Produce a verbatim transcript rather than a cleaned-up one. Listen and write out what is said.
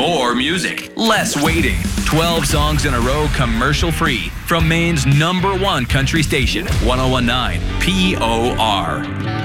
More music, less waiting. twelve songs in a row, commercial free. From Maine's number one country station, one oh one point nine P O R.